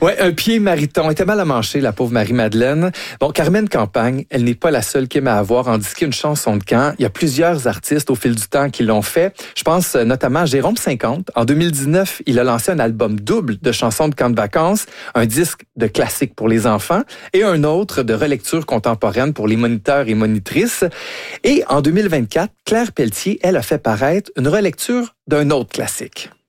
Ouais, un pied mariton. Elle était mal à manger, la pauvre Marie-Madeleine. Bon, Carmen Campagne, elle n'est pas la seule qui aime à avoir en disqué une chanson de camp. Il y a plusieurs artistes au fil du temps qui l'ont fait. Je pense notamment à Jérôme 50. En 2019, il a lancé un album double de chansons de camp de vacances, un disque de classiques pour les enfants et un autre de relecture contemporaine pour les moniteurs et monitrices. Et en 2024, Claire Pelletier, elle a fait paraître une relecture d'un autre classique.